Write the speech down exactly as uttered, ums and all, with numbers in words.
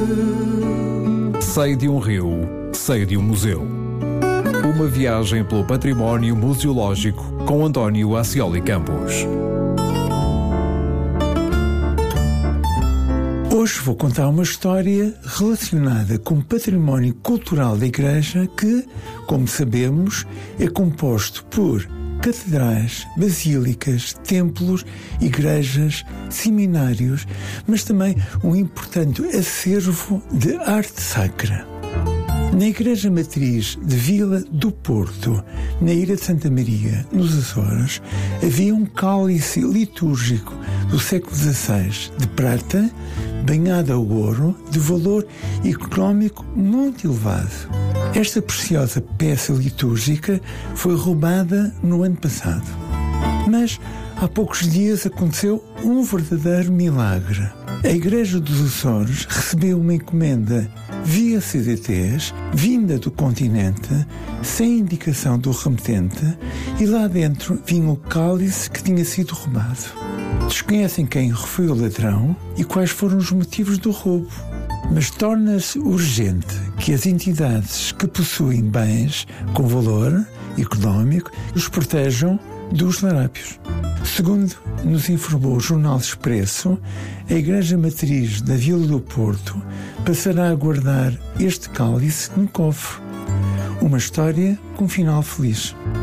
Sei de um rio, sei de um museu. Uma viagem pelo património museológico com António Ascioli Campos. Hoje vou contar uma história relacionada com o património cultural da Igreja que, como sabemos, é composto por catedrais, basílicas, templos, igrejas, seminários, mas também um importante acervo de arte sacra. Na Igreja Matriz de Vila do Porto, na Ilha de Santa Maria, nos Açores, havia um cálice litúrgico do século dezasseis, de prata, banhado a ouro, de valor económico muito elevado. Esta preciosa peça litúrgica foi roubada no ano passado. Mas há poucos dias aconteceu um verdadeiro milagre. A Igreja dos Açores recebeu uma encomenda via C D Ts, vinda do continente, sem indicação do remetente, e lá dentro vinha o cálice que tinha sido roubado. Desconhecem quem foi o ladrão e quais foram os motivos do roubo, mas torna-se urgente que as entidades que possuem bens com valor económico os protejam dos larápios. Segundo nos informou o Jornal Expresso, a Igreja Matriz da Vila do Porto passará a guardar este cálice num cofre. Uma história com um final feliz.